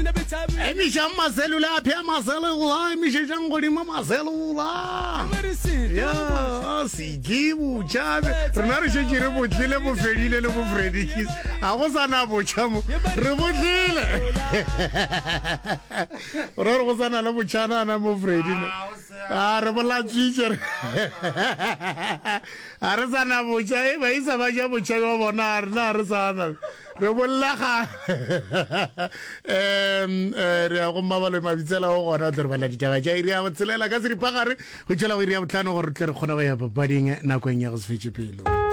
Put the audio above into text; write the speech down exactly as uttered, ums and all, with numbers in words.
emisha maselula apha maselula emisha jangolima maselula ya sigibu chabe renare se jire botlile bo fedile le bo fredikis a go sana bo chamo re botlile re go sana le bo chana na mo fredile a re bola teacher a re sana bo chae ba isa ba ja bo chae ba bona na re sana re bolla ga em re go mabalo mabitsela go gona tlo bala ditaba ja iri ya motselela ka seri pagare go tshela go iri ya botlano gore tle re khona ba ya bading na go enya go se fetse pelo.